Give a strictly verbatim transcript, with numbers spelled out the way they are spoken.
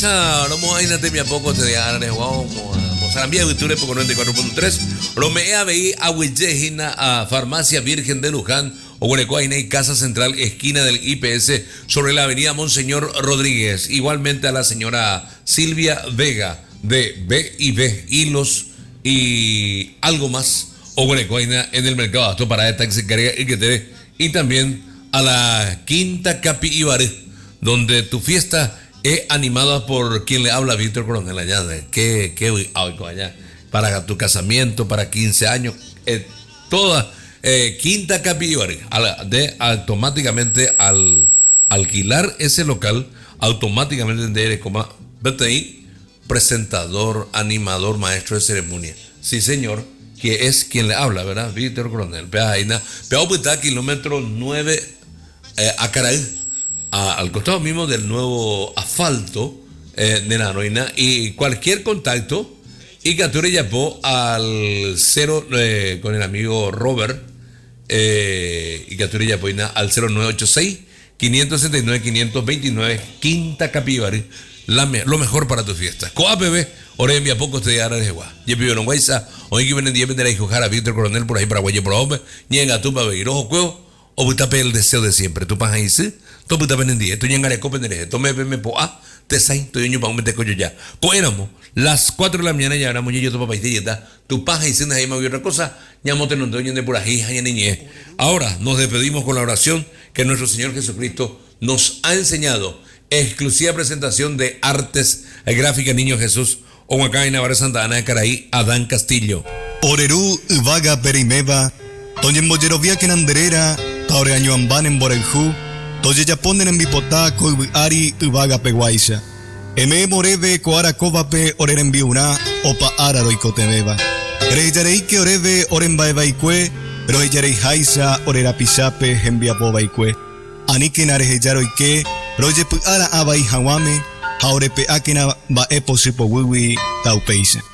Romo aina te mi a poco te dejaré guau Mozambia Victoria por noventa y cuatro punto tres Romea veí a Huillejina a Farmacia Virgen de Luján o Huerecoaina y Casa Central esquina del I P S sobre la avenida Monseñor Rodríguez. Igualmente a la señora Silvia Vega de B y B Hilos y algo más o Huerecoaina en el mercado Abasto para esta que se carga y que te dé. Y también a la Quinta Capi Ibaré, donde tu fiesta es animada por quien le habla, Víctor Coronel allá. ¿Qué, qué algo allá? Para tu casamiento, para quince años, eh, toda eh, Quinta Capi Ibaré, de automáticamente al alquilar ese local, automáticamente de como vete ahí, presentador, animador, maestro de ceremonia. Sí, señor, que es quien le habla, ¿verdad? Víctor Coronel. Peajaina, Peaupita, kilómetro nueve eh, a Caraí. A, al costado mismo del nuevo asfalto eh, de Naroina, y cualquier contacto y capture yapó al cero eh, con el amigo Robert eh, y capture yapó al cero nueve ocho seis, cinco sesenta y nueve, quinientos veintinueve Quinta Capibari, la me, lo mejor para tu fiesta. Coapb, ore envía poco te dará de gua. Yepi Belonguaiza, hoy que vienen diez de la hijojara Víctor Coronel por ahí para Guaye por hombre, niega tu para ver ojo cuevo o butape el deseo de siempre. Tu pan ahí sí. Topu ta penendí, esto ya en Areco pendereje, tome me po a, te sain, tu yoño pa un mete coño ya. Pues éramos, las cuatro de la mañana ya éramos yo tu papá y te yeta, tu paja y cenas ahí me otra cosa, ya mote no te de por ahí, ya niñez. Ahora nos despedimos con la oración que nuestro Señor Jesucristo nos ha enseñado. Exclusiva presentación de Artes Gráficas Niño Jesús, o acá en Navarra Santa Ana de Caraí, Adán Castillo. Orerú, vaga perimeba, toñen bollerovia que nanderera, taure año amban en Boreljú. Toye ya ponen en mi potaco y ari ubaga peguaisa. Eme morebe coara covape oreren biuna opa araro y cotebeba. Reyarei que orebe oren baebaikue, royarei haisa orera pisape envia bobaikue. Anike narejaro y que, roye pu ara abai hawame, haurepe akena ba epo sipo wiwi taupeisa.